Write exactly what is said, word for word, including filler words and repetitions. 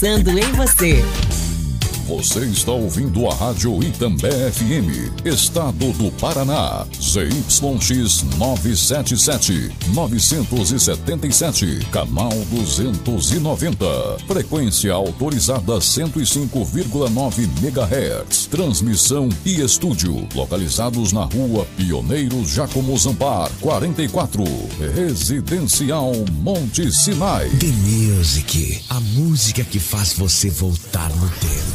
pensando em você. Você está ouvindo a Rádio Itambé F M, Estado do Paraná, Z Y X novecentos e setenta e sete, novecentos e setenta e sete, canal duzentos e noventa, frequência autorizada cento e cinco vírgula nove megahertz, transmissão e estúdio, localizados na rua Pioneiros Giacomo Zampar, quarenta e quatro, Residencial Monte Sinai. The Music, a música que faz você voltar no tempo.